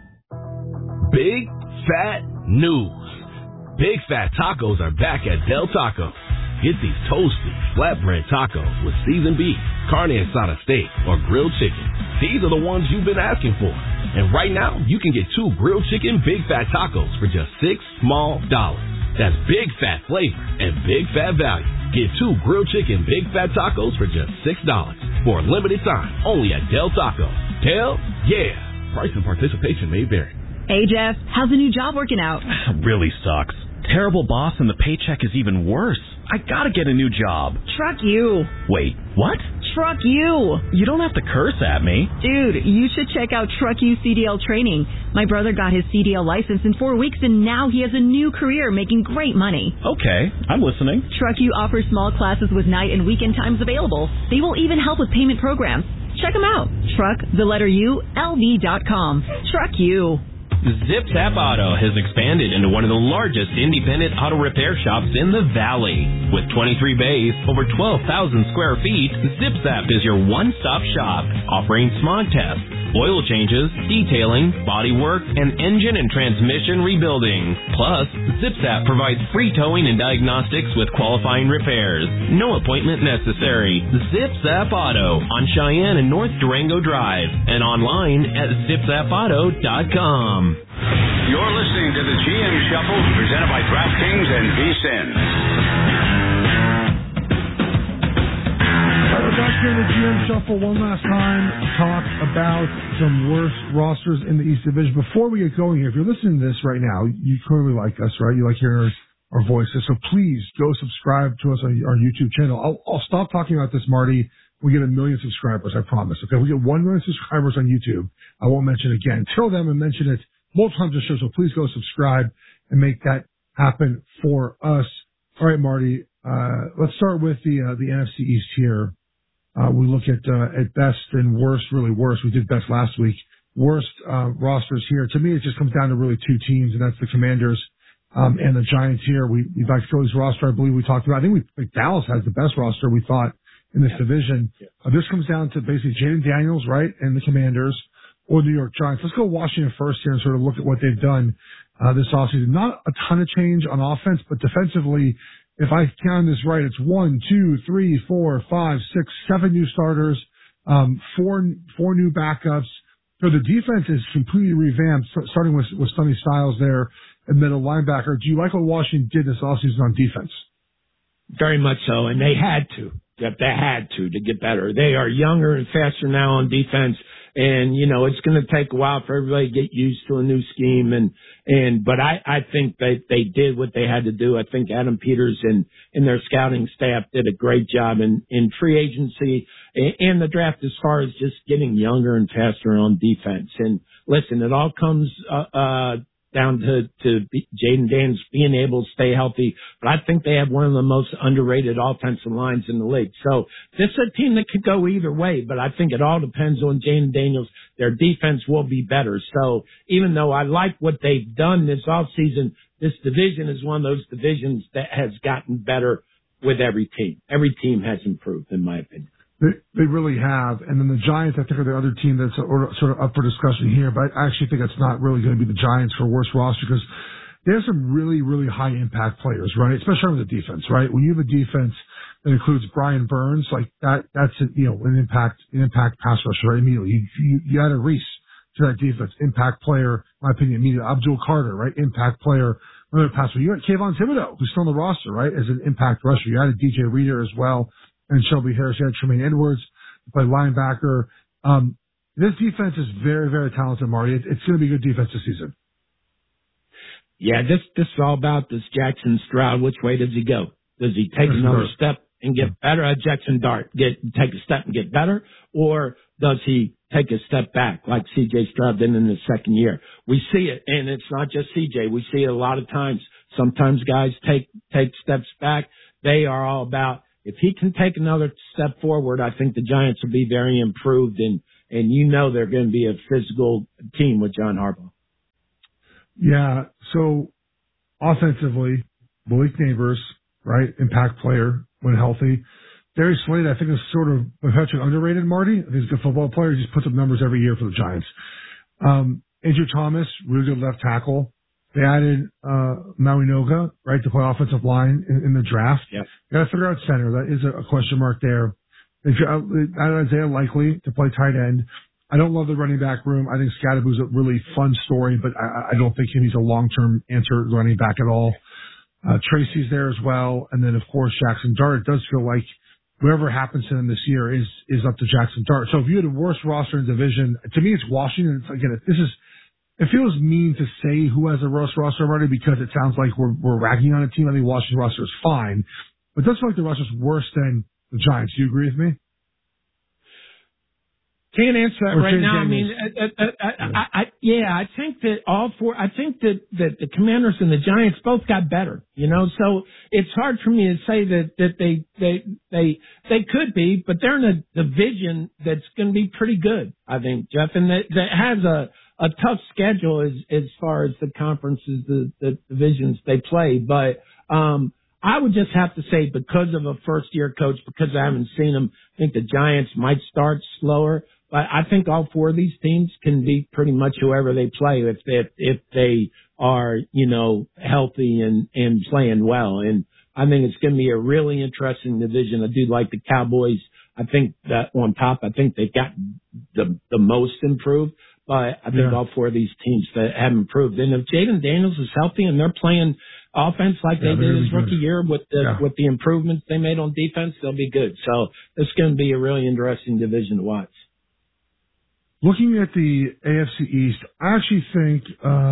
Big Fat News. Big Fat Tacos are back at Del Taco. Get these toasty, flatbread tacos with seasoned beef, carne asada steak, or grilled chicken. These are the ones you've been asking for. And right now, you can get 2 grilled chicken Big Fat Tacos for just $6 small. That's big fat flavor and big fat value. Get 2 grilled chicken Big Fat Tacos for just $6 for a limited time only at Del Taco. Del, yeah. Price and participation may vary. Hey, Jeff, how's the new job working out? Really sucks. Terrible boss and the paycheck is even worse. I gotta get a new job. Truck you. Wait, what? Truck you. You don't have to curse at me. Dude, you should check out Truck You CDL training. My brother got his CDL license in 4 weeks and now he has a new career making great money. Okay, I'm listening. Truck You offers small classes with night and weekend times available. They will even help with payment programs. Check them out. Truck, the letter U, LV.com. Truck You. Zip Zap Auto has expanded into one of the largest independent auto repair shops in the Valley. With 23 bays, over 12,000 square feet, Zip Zap is your one-stop shop, offering smog tests, oil changes, detailing, body work, and engine and transmission rebuilding. Plus, Zip Zap provides free towing and diagnostics with qualifying repairs. No appointment necessary. Zip Zap Auto on Cheyenne and North Durango Drive and online at zipzapauto.com. You're listening to the GM Shuffle, presented by DraftKings and VSiN. We're back here in the GM Shuffle one last time to talk about some worse rosters in the East Division. Before we get going here, if you're listening to this right now, you clearly like us, right? You like hearing our voices. So please go subscribe to us on our YouTube channel. I'll stop talking about this, Marty. We get 1 million subscribers, I promise. Okay, we get 1 million subscribers on YouTube. I won't mention it again. Till then, I mention it multiple times a show, so please go subscribe and make that happen for us. All right, Marty, let's start with the NFC East here. We look at best and worst, really worst. We did best last week. Worst rosters here. To me, it just comes down to really 2 teams, and that's the Commanders and the Giants here. We like Philly's roster, I believe we talked about. I think Dallas has the best roster, we thought, in this division. This comes down to basically Jaden Daniels, right, and the Commanders, or New York Giants. Let's go Washington first here and sort of look at what they've done this offseason. Not a ton of change on offense, but defensively, if I count this right, it's 1, 2, 3, 4, 5, 6, 7 new starters, four new backups. So the defense is completely revamped, starting with Sonny Styles there, and middle linebacker. Do you like what Washington did this offseason on defense? Very much so, and they had to. They had to get better. They are younger and faster now on defense, and you know it's going to take a while for everybody to get used to a new scheme. But I think they did what they had to do. I think Adam Peters and their scouting staff did a great job in free agency and the draft as far as just getting younger and faster on defense. And listen, it all comes down to Jaden Daniels being able to stay healthy. But I think they have one of the most underrated offensive lines in the league. So this is a team that could go either way, but I think it all depends on Jaden Daniels. Their defense will be better. So even though I like what they've done this offseason, this division is one of those divisions that has gotten better with every team. Every team has improved, in my opinion. They really have. And then the Giants, I think, are the other team that's sort of up for discussion here. But I actually think it's not really going to be the Giants for worst roster because they have some really, really high impact players, right? Especially with the defense, right? When you have a defense that includes Brian Burns, like that's an impact pass rusher, right? Immediately. You add a Reese to that defense, impact player, in my opinion, immediately. Abdul Carter, right? Impact player. Another pass rusher. You got Kayvon Thibodeau, who's still on the roster, right? As an impact rusher. You added DJ Reader as well. And Shelby Harris, you had Tremaine Edwards, play linebacker. This defense is very, very talented, Marty. It's going to be a good defense this season. Yeah, this is all about this Jackson Stroud. Which way does he go? Does he take another step and get better? Jackson Dart take a step and get better, or does he take a step back like C.J. Stroud did in his second year? We see it, and it's not just C.J. We see it a lot of times. Sometimes guys take steps back. They are all about, if he can take another step forward, I think the Giants will be very improved, and you know they're going to be a physical team with John Harbaugh. Yeah, so offensively, Malik Neighbors, right, impact player when healthy. Darius Slade, I think, is sort of perpetually underrated, Marty. I think he's a good football player. He just puts up numbers every year for the Giants. Andrew Thomas, really good left tackle. They added Mauinoga, right, to play offensive line in the draft. Yep. Got to figure out center. That is a question mark there. They added Isaiah Likely to play tight end. I don't love the running back room. I think Scadaboo's a really fun story, but I don't think he's a long-term answer running back at all. Tracy's there as well. And then, of course, Jackson Dart. It does feel like whatever happens to them this year is up to Jackson Dart. So if you had a worse roster in division, to me, it's Washington. It feels mean to say who has a worse roster already because it sounds like we're ragging on a team. I think Washington's roster is fine, but it does feel like the roster is worse than the Giants. Do you agree with me? Can't answer that right now. I mean, I think that I think that the Commanders and the Giants both got better, you know, so it's hard for me to say that they could be, but they're in a division that's going to be pretty good, I think, Jeff, and that has a tough schedule as far as the conferences, the divisions they play, but, I would just have to say because of a first-year coach, because I haven't seen them, I think the Giants might start slower. But I think all four of these teams can beat pretty much whoever they play if they are, you know, healthy and playing well. And I think it's going to be a really interesting division. I do like the Cowboys. I think that on top, I think they've got the most improved. But I think all four of these teams that have improved. And if Jaden Daniels is healthy and they're playing offense like they did his rookie year with the improvements they made on defense, they'll be good. So it's going to be a really interesting division to watch. Looking at the AFC East, I actually think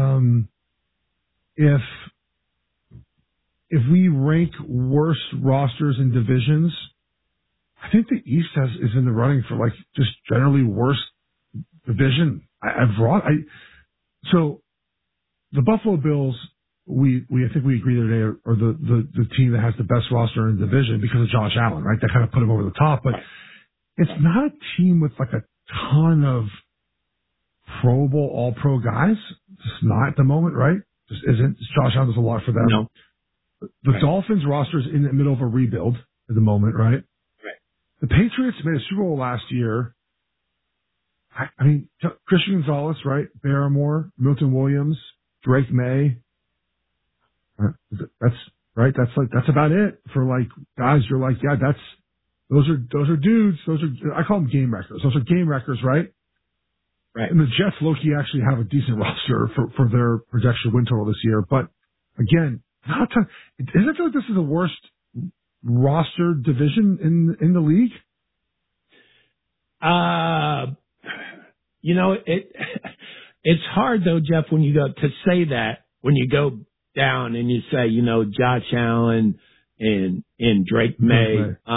if we rank worse rosters and divisions, I think the East is in the running for like just generally worst division. So the Buffalo Bills, I think we agree today are the team that has the best roster in the division because of Josh Allen, right? That kind of put him over the top, but it's not a team with like a ton of Pro Bowl, All-Pro guys. Just not at the moment, right? Just isn't. Josh Allen does a lot for them. No. The Dolphins roster is in the middle of a rebuild at the moment, right? Right. The Patriots made a Super Bowl last year. I mean, Christian Gonzalez, right? Barrymore, Milton Williams, Drake May. That's right. That's about it for like guys. You're like, yeah, those are dudes. I call them game wreckers. Those are game wreckers, right? Right. And the Jets, low-key, actually have a decent roster for their projection win total this year. But again, not a ton. Doesn't it feel like this is the worst roster division in the league? You know, it's hard though, Jeff, when you go to say that when you go down and you say, you know, Josh Allen and Drake May.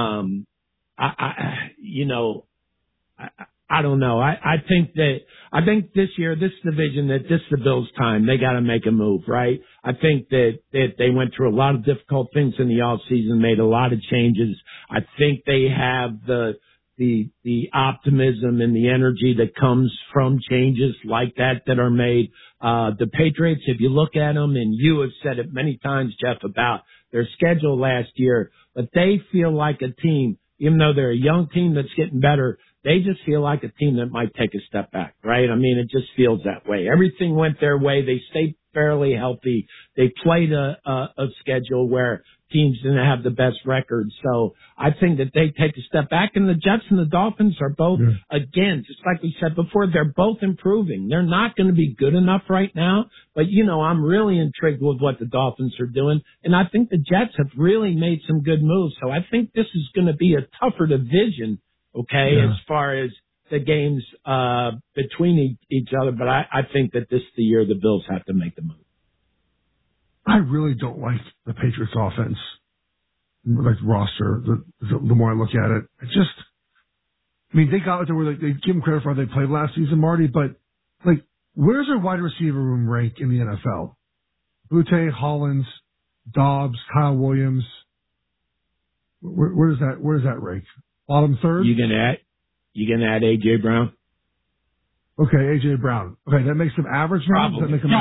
I don't know. I think this year, this division, that this is the Bills' time. They got to make a move, right? I think that they went through a lot of difficult things in the offseason, made a lot of changes. I think they have the optimism and the energy that comes from changes like that are made. The Patriots, if you look at them, and you have said it many times, Jeff, about their schedule last year, but they feel like a team, even though they're a young team that's getting better, they just feel like a team that might take a step back, right? I mean, it just feels that way. Everything went their way. They stayed fairly healthy. They played a schedule where teams didn't have the best record. So I think that they take a step back, and the Jets and the Dolphins are both, again, just like we said before, they're both improving. They're not going to be good enough right now, but, you know, I'm really intrigued with what the Dolphins are doing, and I think the Jets have really made some good moves. So I think this is going to be a tougher division, as far as the games between each other, but I think that this is the year the Bills have to make the move. I really don't like the Patriots offense. like roster, the more I look at it, they got it to where they give them credit for how they played last season, Marty, but like, where's their wide receiver room rank in the NFL? Butte, Hollins, Dobbs, Kyle Williams. Where does that rank? Bottom third? You gonna add AJ Brown? Okay, AJ Brown. Okay, that makes them average now? Does that make them